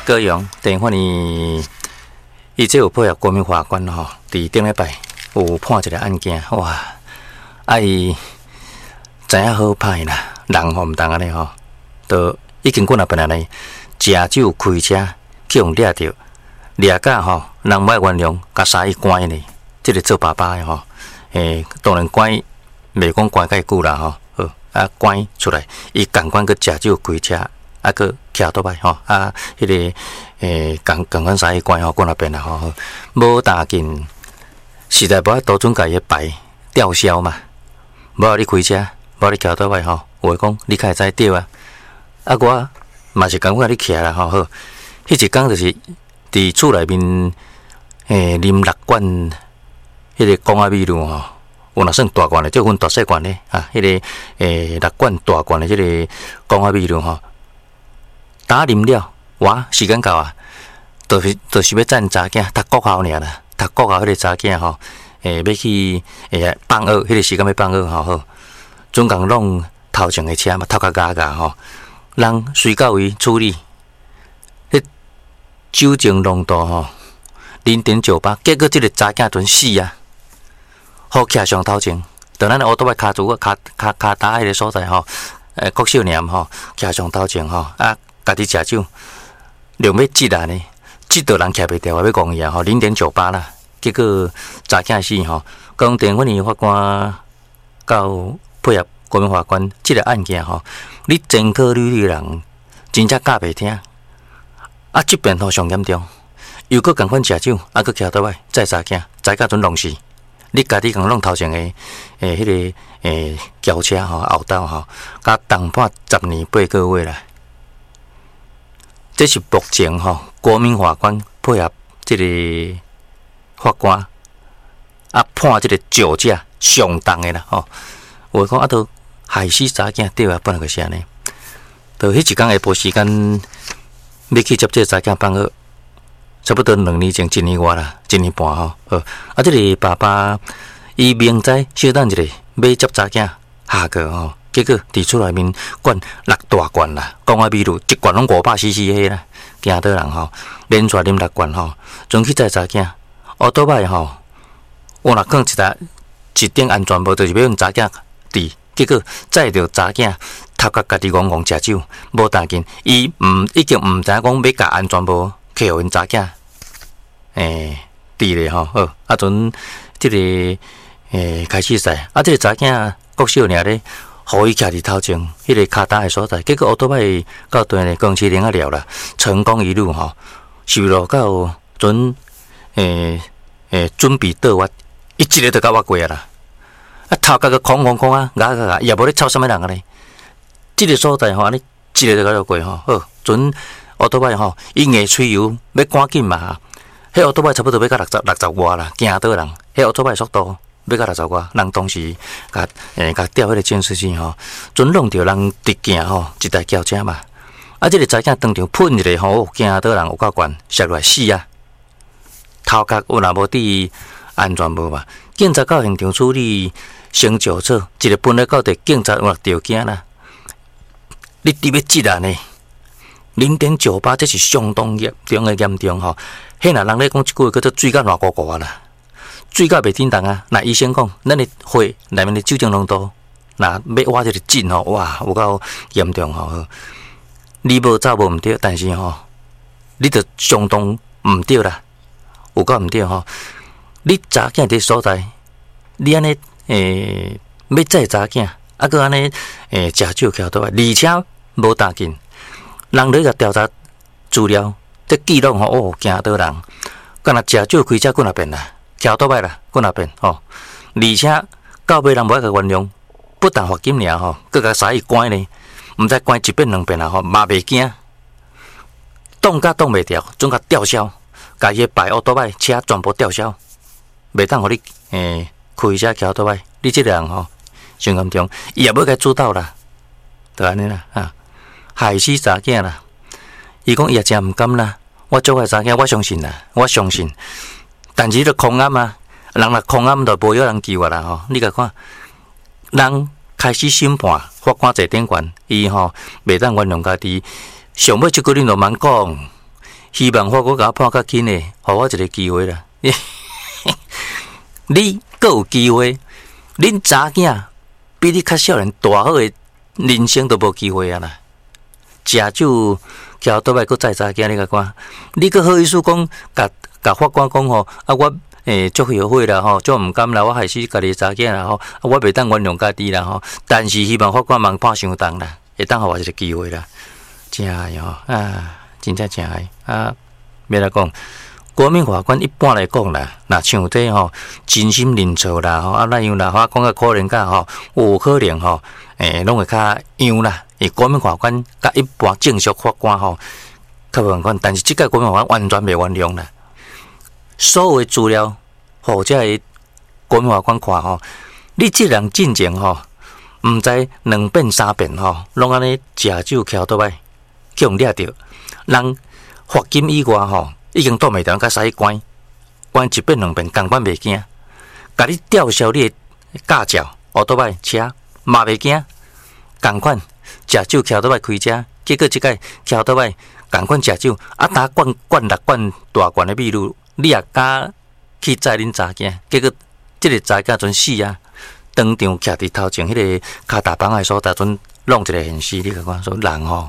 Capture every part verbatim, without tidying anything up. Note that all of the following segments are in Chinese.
高雄电话呢，伊这有配合国民法官吼，伫顶礼拜有判一个案件，哇！啊伊知影好歹啦，人吼毋当安尼吼，都已经过来本来呢，食酒开车去用掠着，掠甲吼，人莫原谅，甲杀伊关呢。即、這个做爸爸的吼，诶，当然关，袂讲关介久啦吼，好啊关出来，伊共款去食酒开车。啊，佮骑倒摆吼，啊，迄、那个诶，共共款三个关吼，过那边啦吼，无打紧，实在无法度准家己牌吊销嘛，无互你开车，无你骑倒摆吼，有诶讲你较会知对啊，啊我嘛是感觉你骑啦吼好，迄一工就是伫厝内面诶啉六罐迄个公仔米露吼。有若算大罐诶，即分大细罐咧啊，迄、那个诶六罐大罐诶，即个公仔米露吼。打啉了，哇，时间到啊，就是就是要赞查囝读国校尔啦，读国校迄个查囝吼，诶，要去诶放学，迄、那个时间要放学吼好，总共弄头前诶车嘛，头壳嘎嘎吼，人随到位处理，迄酒精浓度吼零点九八，结果即个查囝准死啊，好徛上头前，就咱乌多摆骹足个骹骹骹打迄个所在吼，诶，郭少年吼徛上头前吼啊。家己食酒，量要急啊呢，急到人徛袂掉，要讲伊啊吼，零点九八啦。结果查囝死吼，讲电话呢法官到配合国民法官，即个案件吼，你真考虑的人真正教袂听，啊，即边吼上严重，又搁共款食酒，啊，搁徛倒摆再查囝，查甲准弄死。你家己共弄头前诶诶，迄、那个诶轿车吼后斗吼，甲重判十年八个月啦。这是目前吼、哦、国民法官配合这个法官啊判这个酒驾上重的啦吼。我讲啊，都害死查囝对啊，本来就是安尼。就迄一天下晡时间，要去接这个查囝放学，差不多两年前，一年外啦，一年半吼。好，啊，这个爸爸伊明知小等一下要接查囝下课吼。结果伫厝内面灌六大罐啦，讲啊米露一罐拢五百 C C 迄啦，惊倒人吼，连续啉六罐吼，准去载查囝，乌倒摆吼，我若放一台一顶安全帽，就是要用查囝伫，结果载着查囝，头壳家己戆戆食酒，无当紧，伊毋已经毋知影讲要甲安全帽摕互因查囝，诶，伫咧吼，好，啊阵即、這个诶开始赛，啊即、這個查囝国小尔咧。互伊徛伫头前，迄、那个骹打诶所在，结果乌倒摆到对呢，公司领啊了啦，成功一路吼，受落到准诶诶准备倒弯，伊一个就甲我过啊啦，啊头壳个空空空啊，牙牙牙，也无咧吵啥物人啊咧，即、這个所在吼，安尼一个就甲我过吼，好，准乌倒摆吼，伊硬吹油要赶紧嘛，迄乌倒摆差不多要到六十六十外啦，惊倒人，迄乌倒摆速度。要到六十外，人当时甲诶甲调迄个监视器吼，准弄着人直行吼，一台轿车嘛。啊，即、這个查囝当场喷一个吼，惊到人有够悬，摔落来死啊！头壳有若无戴安全帽嘛？警察到现场处理成就错，一个本来到地警察有若着惊啦。你伫要急啊呢？零点九八，这是相当严重诶严重吼。迄若人咧讲一句叫做水甲烂糊糊啊啦。水甲袂叮当啊！那医生讲，咱的血内面的酒精浓度，那要挖这个井吼，哇，有够严重吼。你无走无毋对，但是吼，你着相当毋对啦，有够毋对吼。你查囝伫所在，你安尼诶，要载查囝，啊，佮安尼诶，食酒徛倒来，而且无当紧，人咧甲调查资料，这记录吼，哦，惊倒人，敢若食酒开车过那边啦。徛倒摆啦，过那边吼，而且到尾人无爱甲原谅，不但罚金尔吼，佮甲杀伊关呢，毋知关一遍两遍啦吼，嘛袂惊，挡甲挡袂掉，总甲吊销，家己牌乌倒摆车全部吊销，袂当互你诶开车徛倒摆，你即个人吼上严重，伊也要甲主导啦，就安尼啦啊，害死查囝啦，伊讲伊也真毋甘啦，我做个查囝，我相信啦，我相信。但是，著空暗啊，人若空暗，著无有人救啊啦吼。你甲看，人开始审判，法官坐顶悬，伊吼袂当原谅家己。上尾即句恁著茫讲， 希望法官甲我判较轻诶，互我一个机会啦。你阁有机会，恁查囝比你较少年大好诶，人生都无机会啊啦！食酒桥倒来，阁再查囝，你甲看，你阁好意思讲，甲甲法官讲吼，啊我诶足后悔啦吼，足毋甘啦，我害死家己查囝啦吼，啊我袂当原谅家己啦吼，但是希望法官茫判伤重啦，会当互我一个机会啦，真诶吼啊，真正真诶啊！要来讲，国民法官一般来讲啦，若像这吼真心认错啦吼，啊那样啦，法官较可能甲吼，有可能吼，诶拢会较样啦。诶，国民法官甲一般正式法官吼，较无共款，但是即个国民法官完全袂原谅啦。所有诶资料，互遮个国民法官看吼，你即人进前吼，毋知两遍三遍吼，拢安尼食酒翘倒摆，去互掠着，人罚金以外吼，已经倒袂掉，甲使关，关一遍两遍，共款袂惊，甲你吊销你诶驾照，学倒摆车嘛袂惊，共款。食酒翘倒摆开车，结果即个翘倒摆共款食酒，啊打灌灌六罐大罐的秘鲁，你也敢去载恁查囝？结果即个查囝阵死啊！当场徛伫头前迄个骹踏板的所在，阵弄一个现尸，你甲看说人吼，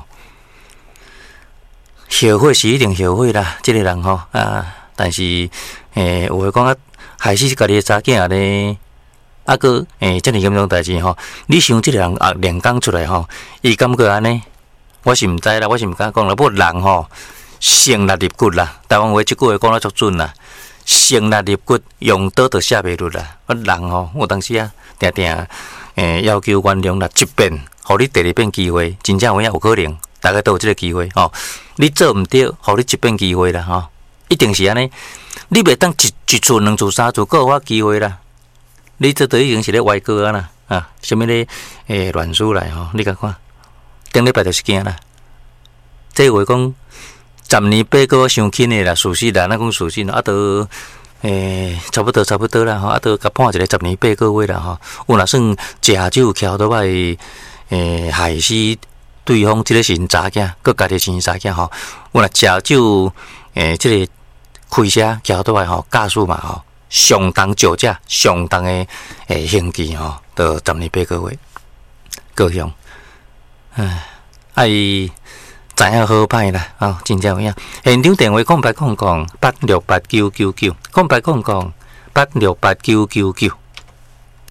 后悔是一定后悔啦，即、这个人吼啊，但是诶，有诶讲啊，害死家己的查囝咧。啊个诶，遮尔严重代志吼，你想即个人啊，练讲出来吼，伊感觉安尼，我是毋知啦，我是毋敢讲啦。不过人吼，生力入骨啦，台湾话即句话讲得足准啦，生力入骨，用刀就写袂入啦。我人吼，我当时啊，定定诶要求原谅啦，一遍，互你第二遍机会，真正有影有可能，大家都有即个机会吼。你做毋对，互你一遍机会啦吼，一定是安尼，你袂当一一次、两次、三次，搁有我机会啦。你这都已经是咧歪歌啊啦，啊，什么咧诶乱数来吼？你甲看，顶礼拜就是惊啦。这话讲十年八个伤轻的啦，事实啦，咱讲事实啊，都诶差不多差不多啦吼，啊，都甲判一个十年八个月啦吼。有若算食酒翘倒摆诶害死对方即个新查囝，佮家己新查囝吼。有若食酒诶，即个开车翘倒摆吼，驾驶嘛吼。相当酒驾，相当的诶刑期吼，到十年八个月，高雄，唉，啊伊知影好歹啦，哦，真正有影。现场电话空白空空八六八九九九，空白空空八六八九九九。